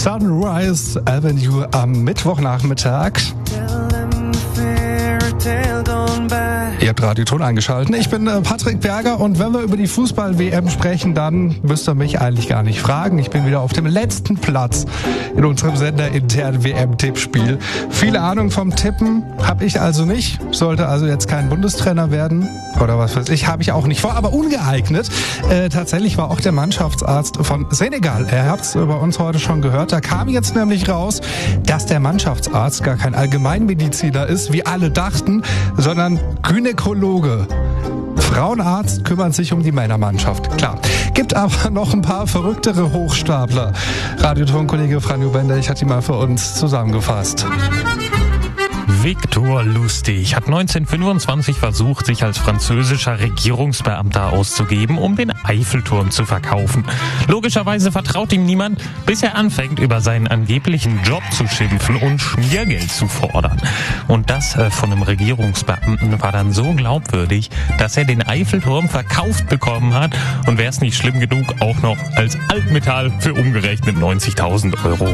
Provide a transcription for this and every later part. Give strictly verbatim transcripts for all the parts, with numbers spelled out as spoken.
Sunrise Avenue am Mittwochnachmittag. Ihr habt Radio Ton eingeschaltet. Ich bin äh, Patrick Berger und wenn wir über die Fußball-W M sprechen, dann müsst ihr mich eigentlich gar nicht fragen. Ich bin wieder auf dem letzten Platz in unserem senderinternen W M-Tippspiel. Viele Ahnung vom Tippen habe ich also nicht. Sollte also jetzt kein Bundestrainer werden oder was weiß ich, habe ich auch nicht vor, aber ungeeignet. Äh, tatsächlich war auch der Mannschaftsarzt von Senegal. Er hat es bei uns heute schon gehört. Da kam jetzt nämlich raus, dass der Mannschaftsarzt gar kein Allgemeinmediziner ist, wie alle dachten, sondern Gynäkologe. Frauenarzt kümmert sich um die Männermannschaft. Klar. Gibt aber noch ein paar verrücktere Hochstapler. Radiotonkollege Franjo Bender, hat die mal für uns zusammengefasst. Victor Lustig hat neunzehnhundertfünfundzwanzig versucht, sich als französischer Regierungsbeamter auszugeben, um den Eiffelturm zu verkaufen. Logischerweise vertraut ihm niemand, bis er anfängt, über seinen angeblichen Job zu schimpfen und Schmiergeld zu fordern. Und das äh, von einem Regierungsbeamten war dann so glaubwürdig, dass er den Eiffelturm verkauft bekommen hat und wäre es nicht schlimm genug, auch noch als Altmetall für umgerechnet neunzigtausend Euro.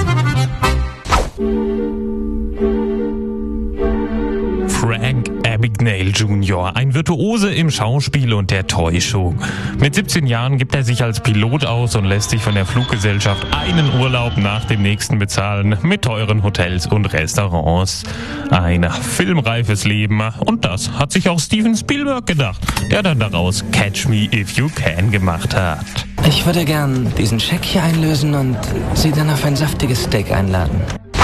Frank Abagnale Junior, ein Virtuose im Schauspiel und der Täuschung. Mit siebzehn Jahren gibt er sich als Pilot aus und lässt sich von der Fluggesellschaft einen Urlaub nach dem nächsten bezahlen mit teuren Hotels und Restaurants. Ein filmreifes Leben, und das hat sich auch Steven Spielberg gedacht, der dann daraus Catch Me If You Can gemacht hat. Ich würde gern diesen Scheck hier einlösen und Sie dann auf ein saftiges Steak einladen.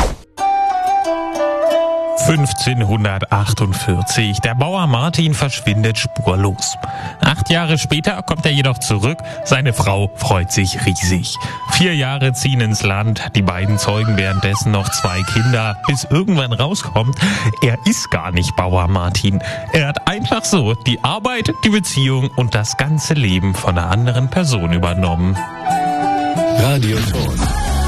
fünfzehnhundertachtundvierzig. Der Bauer Martin verschwindet spurlos. Acht Jahre später kommt er jedoch zurück. Seine Frau freut sich riesig. Vier Jahre ziehen ins Land. Die beiden zeugen währenddessen noch zwei Kinder, bis irgendwann rauskommt, er ist gar nicht Bauer Martin. Er hat einfach so die Arbeit, die Beziehung und das ganze Leben von einer anderen Person übernommen. Radio Ton.